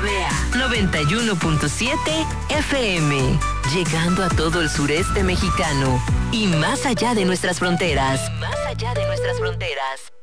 XHBA 91.7 FM, llegando a todo el sureste mexicano y más allá de nuestras fronteras.